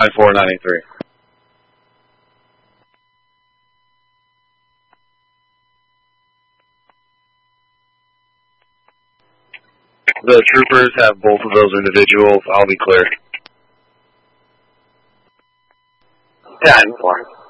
94983. The troopers have both of those individuals. I'll be clear. 10-4.